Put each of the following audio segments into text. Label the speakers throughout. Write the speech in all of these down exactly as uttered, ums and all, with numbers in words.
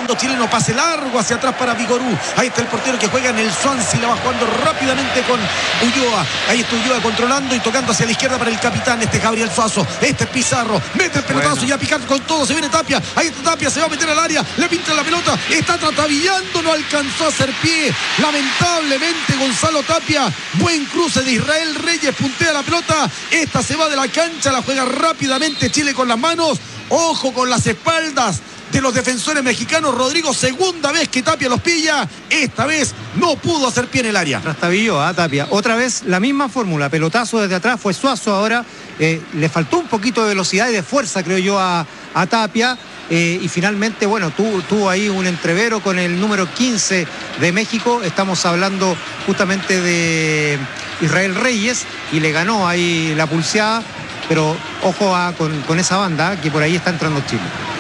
Speaker 1: fondo chileno, pase largo hacia atrás para Vigorú. Ahí está el portero que juega en el Swansea, la va jugando rápidamente con Ulloa. Ahí está Ulloa controlando y tocando hacia la izquierda para el capitán, este Gabriel Suazo. Este es Pizarro, mete el pelotazo bueno. Y a picar con todo, se viene Tapia. Ahí está Tapia, se va a meter al área, le pinta la pelota, está tratabillando, no alcanzó a hacer pie. Lamentablemente Gonzalo Tapia, buen cruce de Israel Reyes, puntea la pelota, esta se va de la cancha, la juega rápidamente Chile con las manos. Ojo con las espaldas de los defensores mexicanos. Rodrigo, segunda vez que Tapia los pilla, esta vez no pudo hacer pie en el área.
Speaker 2: Trastabilló a Tapia, otra vez la misma fórmula, pelotazo desde atrás, fue Suazo ahora, eh, le faltó un poquito de velocidad y de fuerza, creo yo, a, a Tapia. Eh, y finalmente, bueno, tuvo, tuvo ahí un entrevero con el número quince de México. Estamos hablando justamente de Israel Reyes y le ganó ahí la pulseada. Pero ojo a, con, con esa banda que por ahí está entrando Chile.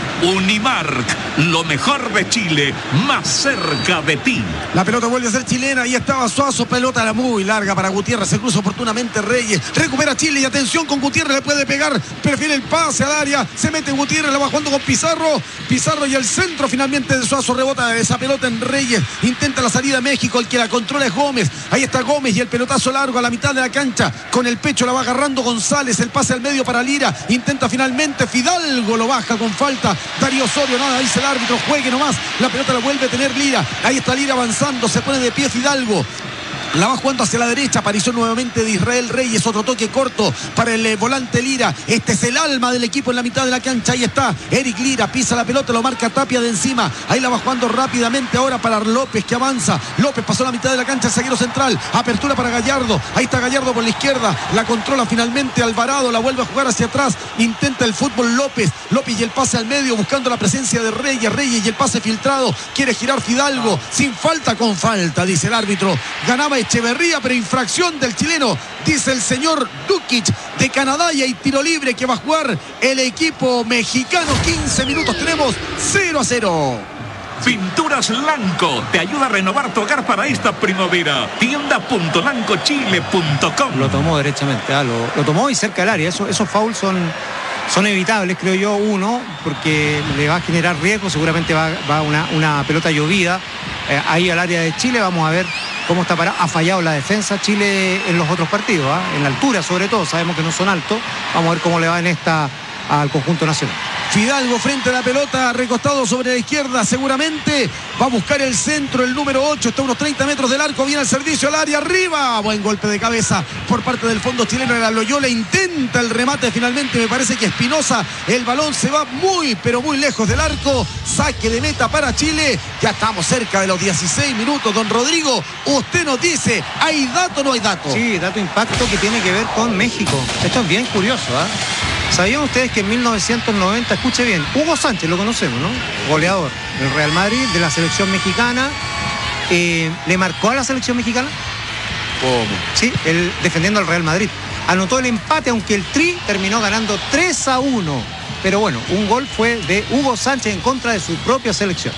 Speaker 3: Unimark, lo mejor de Chile, más cerca de ti.
Speaker 1: La pelota vuelve a ser chilena, ahí estaba Suazo, pelota era muy larga para Gutiérrez, se cruza oportunamente Reyes, recupera Chile y atención con Gutiérrez, le puede pegar, prefiere el pase al área, se mete en Gutiérrez, la va jugando con Pizarro, Pizarro y el centro finalmente de Suazo, rebota esa pelota en Reyes, intenta la salida México, el que la controla es Gómez, ahí está Gómez y el pelotazo largo a la mitad de la cancha, con el pecho la va agarrando González, el pase al medio para Lira, intenta finalmente Fidalgo, lo baja con falta, Darío Osorio, nada, dice el árbitro, juegue nomás, la pelota la vuelve a tener Lira, ahí está Lira avanzando, se pone de pie Fidalgo. La va jugando hacia la derecha, apareció nuevamente de Israel Reyes, otro toque corto para el eh, volante Lira. Este es el alma del equipo en la mitad de la cancha, ahí está Eric Lira, pisa la pelota, lo marca Tapia de encima, ahí la va jugando rápidamente ahora para López que avanza, López pasó la mitad de la cancha, el zaguero central, apertura para Gallardo, ahí está Gallardo por la izquierda, la controla finalmente Alvarado, la vuelve a jugar hacia atrás, intenta el fútbol López, López y el pase al medio buscando la presencia de Reyes, Reyes y el pase filtrado, quiere girar Fidalgo, sin falta, con falta, dice el árbitro, ganaba Echeverría, pero infracción del chileno, dice el señor Dukic de Canadá, y hay tiro libre que va a jugar el equipo mexicano. Quince minutos tenemos, cero a cero.
Speaker 3: Pinturas Lanco te ayuda a renovar tu hogar para esta primavera. tienda punto lanco chile punto com.
Speaker 2: Lo tomó derechamente, ¿eh? lo, lo tomó y cerca del área. Eso, esos fouls son, son evitables, creo yo, uno, porque le va a generar riesgo. Seguramente va, va una, una pelota llovida eh, ahí al área de Chile. Vamos a ver cómo está parado. Ha fallado la defensa Chile en los otros partidos, ¿eh? En la altura sobre todo, sabemos que no son altos. Vamos a ver cómo le va en esta al conjunto nacional.
Speaker 1: Fidalgo frente a la pelota, recostado sobre la izquierda, seguramente va a buscar el centro, el número ocho, está a unos treinta metros del arco, viene al servicio al área, arriba, buen golpe de cabeza por parte del fondo chileno, la Loyola intenta el remate, finalmente me parece que Espinosa, el balón se va muy, pero muy lejos del arco, saque de meta para Chile, ya estamos cerca de los dieciséis minutos, don Rodrigo, usted nos dice, ¿hay dato o no hay dato?
Speaker 2: Sí, dato impacto que tiene que ver con México, esto es bien curioso, ¿eh? ¿Sabían ustedes que en mil novecientos noventa, escuche bien, Hugo Sánchez, lo conocemos, ¿no? Goleador del Real Madrid, de la selección mexicana, eh, ¿le marcó a la selección mexicana?
Speaker 1: ¿Cómo?
Speaker 2: Sí, él defendiendo al Real Madrid. Anotó el empate, aunque el Tri terminó ganando tres a uno. Pero bueno, un gol fue de Hugo Sánchez en contra de su propia selección.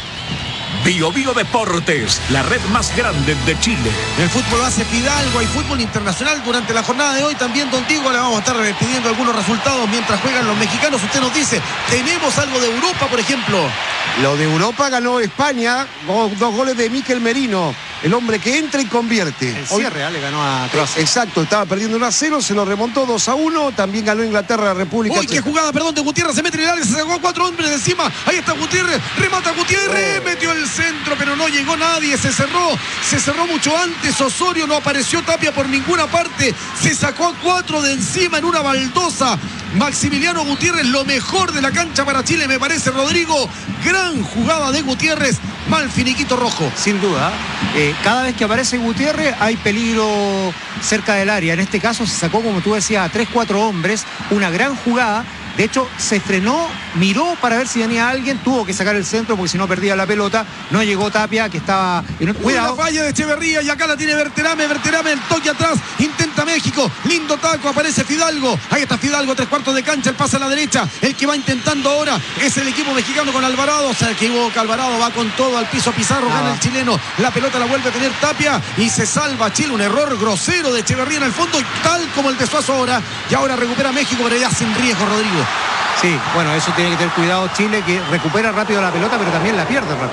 Speaker 3: Bio Bio Deportes, la red más grande de Chile.
Speaker 1: El fútbol hace Fidalgo, hay fútbol internacional durante la jornada de hoy. También, don Diego, le vamos a estar pidiendo algunos resultados mientras juegan los mexicanos. Usted nos dice, ¿tenemos algo de Europa, por ejemplo?
Speaker 4: Lo de Europa ganó España, dos, dos goles de Mikel Merino, el hombre que entra y convierte.
Speaker 2: El cierre, hoy, le ganó a Croacia.
Speaker 4: Exacto, estaba perdiendo uno a cero, se lo remontó dos a uno, también ganó Inglaterra, República
Speaker 1: Uy, qué jugada, perdón, de Gutiérrez, se mete en el área, se sacó a cuatro hombres de encima, ahí está Gutiérrez, remata Gutiérrez, oh. Metió el centro, pero no llegó nadie, se cerró, se cerró mucho antes, Osorio, no apareció Tapia por ninguna parte, se sacó a cuatro de encima en una baldosa, Maximiliano Gutiérrez, lo mejor de la cancha para Chile, me parece, Rodrigo, gran jugada de Gutiérrez, mal finiquito rojo.
Speaker 2: Sin duda, eh, cada vez que aparece Gutiérrez hay peligro cerca del área, en este caso se sacó, como tú decías, a tres, cuatro hombres, una gran jugada. De hecho, se frenó, miró para ver si venía alguien, tuvo que sacar el centro porque si no perdía la pelota. No llegó Tapia, que estaba...
Speaker 1: Cuidado. Una falla de Echeverría y acá la tiene Berterame, Berterame, el toque atrás, intenta México, lindo taco, aparece Fidalgo. Ahí está Fidalgo, tres cuartos de cancha, el pase a la derecha. El que va intentando ahora es el equipo mexicano con Alvarado. Se equivoca Alvarado, va con todo al piso Pizarro, gana el chileno. La pelota la vuelve a tener Tapia y se salva Chile. Un error grosero de Echeverría en el fondo, tal como el de Suazo ahora. Y ahora recupera México, pero ya sin riesgo, Rodrigo.
Speaker 2: Sí, bueno, eso tiene que tener cuidado Chile, que recupera rápido la pelota, pero también la pierde rápido.